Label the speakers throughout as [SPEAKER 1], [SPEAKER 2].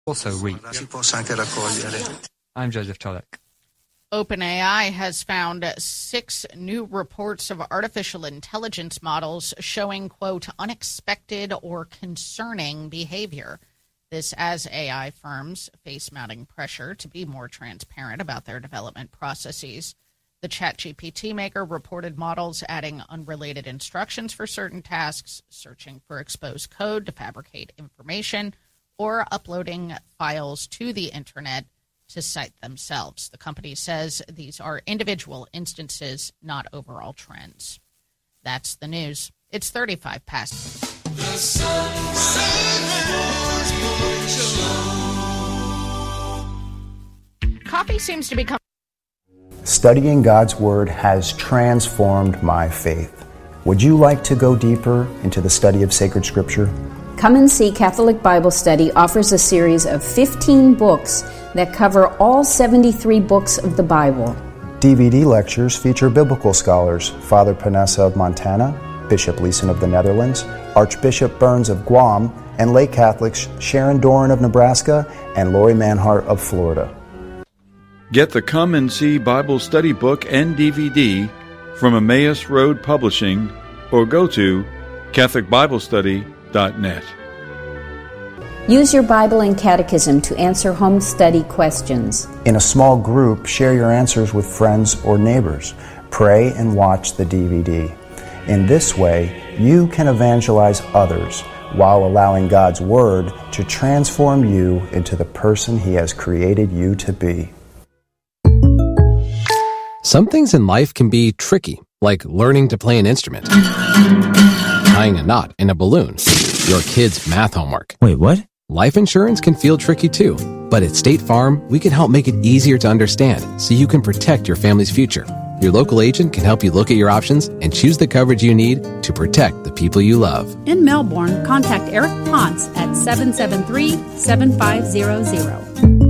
[SPEAKER 1] Also reap. I'm Joseph Tolek.
[SPEAKER 2] OpenAI has found 6 new reports of artificial intelligence models showing, quote, unexpected or concerning behavior. This as AI firms face mounting pressure to be more transparent about their development processes. The ChatGPT maker reported models adding unrelated instructions for certain tasks, searching for exposed code to fabricate information, or uploading files to the internet to cite themselves. The company says these are individual instances, not overall trends. That's the news. It's 35 past. The Coffee seems to become...
[SPEAKER 3] Studying God's Word has transformed my faith. Would you like to go deeper into the study of sacred Scripture?
[SPEAKER 4] Come and See Catholic Bible Study offers a series of 15 books that cover all 73 books of the Bible.
[SPEAKER 3] DVD lectures feature biblical scholars Father Panessa of Montana, Bishop Leeson of the Netherlands, Archbishop Burns of Guam, and lay Catholics Sharon Doran of Nebraska and Lori Manhart of Florida.
[SPEAKER 5] Get the Come and See Bible Study book and DVD from Emmaus Road Publishing or go to CatholicBibleStudy.net.
[SPEAKER 4] Use your Bible and Catechism to answer home study questions.
[SPEAKER 3] In a small group, share your answers with friends or neighbors. Pray and watch the DVD. In this way, you can evangelize others while allowing God's Word to transform you into the person He has created you to be.
[SPEAKER 6] Some things in life can be tricky, like learning to play an instrument, tying a knot in a balloon, your kid's math homework.
[SPEAKER 7] Wait, what?
[SPEAKER 6] Life insurance can feel tricky too, but at State Farm, we can help make it easier to understand so you can protect your family's future. Your local agent can help you look at your options and choose the coverage you need to protect the people you love.
[SPEAKER 8] In Melbourne, contact Eric Ponce at 773-7500.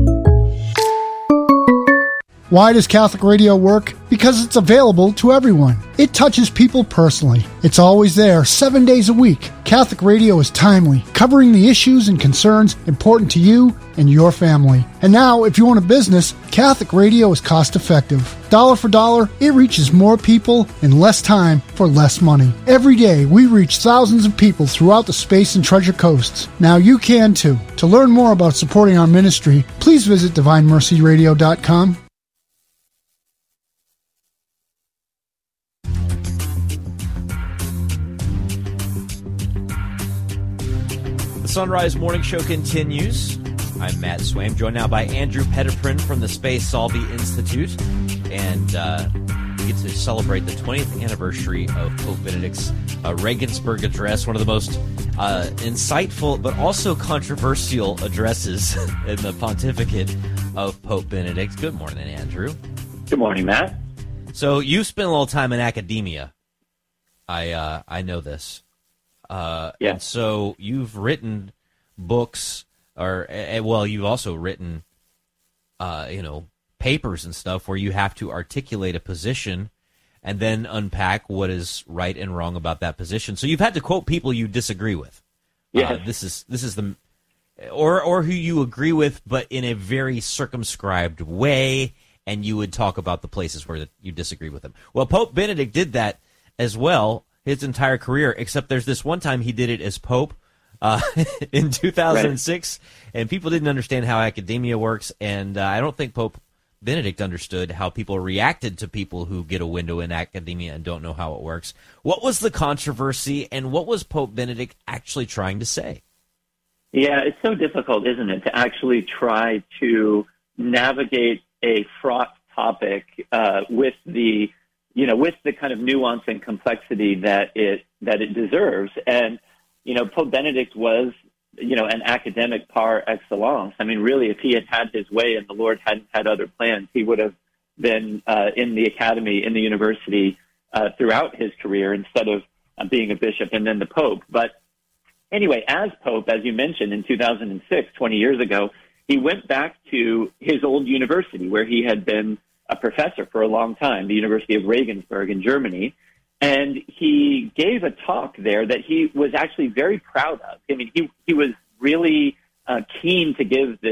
[SPEAKER 9] Why does Catholic Radio work? Because it's available to everyone. It touches people personally. It's always there, 7 days a week. Catholic Radio is timely, covering the issues and concerns important to you and your family. And now, if you own a business, Catholic Radio is cost-effective. Dollar for dollar, it reaches more people in less time for less money. Every day, we reach thousands of people throughout the Space and Treasure Coasts. Now you can too. To learn more about supporting our ministry, please visit DivineMercyRadio.com.
[SPEAKER 10] Sunrise Morning Show continues. I'm Matt Swaim, joined now by Andrew Petiprin from the Space Solvi Institute. And we get to celebrate the 20th anniversary of Pope Benedict's Regensburg address, one of the most insightful but also controversial addresses in the pontificate of Pope Benedict. Good morning, Andrew.
[SPEAKER 11] Good morning, Matt.
[SPEAKER 10] So you spent a little time in academia. I know this.
[SPEAKER 11] Yeah.
[SPEAKER 10] And so you've written books, you've also written, papers and stuff where you have to articulate a position and then unpack what is right and wrong about that position. So you've had to quote people you disagree with.
[SPEAKER 11] Yeah.
[SPEAKER 10] This is the, or who you agree with, but in a very circumscribed way, and you would talk about the places where you disagree with them. Well, Pope Benedict did that as well his entire career, except there's this one time he did it as Pope in 2006, right. And people didn't understand how academia works, and I don't think Pope Benedict understood how people reacted to people who get a window in academia and don't know how it works. What was the controversy, and what was Pope Benedict actually trying to say?
[SPEAKER 11] Yeah, it's so difficult, isn't it, to actually try to navigate a fraught topic with the kind of nuance and complexity that it deserves. And, Pope Benedict was, an academic par excellence. I mean, really, if he had had his way and the Lord hadn't had other plans, he would have been in the academy, in the university throughout his career instead of being a bishop and then the Pope. But anyway, as Pope, as you mentioned, in 2006, 20 years ago, he went back to his old university where he had been a professor for a long time, the University of Regensburg in Germany, and he gave a talk there that he was actually very proud of. I mean, he was really keen to give